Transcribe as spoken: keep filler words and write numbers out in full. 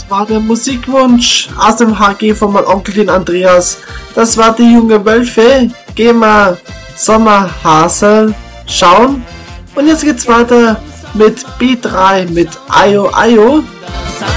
war der Musikwunsch aus dem H G von meinem Onkelchen Andreas. Das war die junge Wölfe. Geh mal Sommerhasel schauen. Und jetzt geht's weiter mit B drei mit Ayo Ayo.